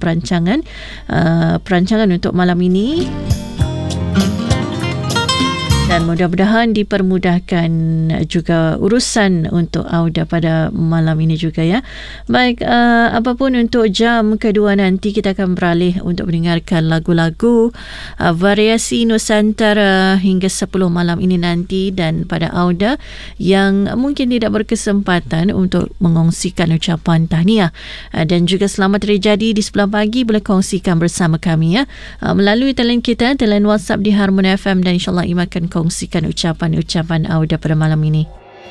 perancangan untuk malam ini. Dan mudah-mudahan dipermudahkan juga urusan untuk Auda pada malam ini juga ya. Baik, apapun untuk jam kedua nanti kita akan beralih untuk mendengarkan lagu-lagu variasi Nusantara hingga 10 malam ini nanti. Dan pada Auda yang mungkin tidak berkesempatan untuk mengongsikan ucapan tahniah dan juga selamat terjadi di sebelah pagi, boleh kongsikan bersama kami ya melalui talian kita, talian WhatsApp di Harmony FM, dan insyaAllah Ima akan kongsikan ucapan-ucapan Auda pada malam ini.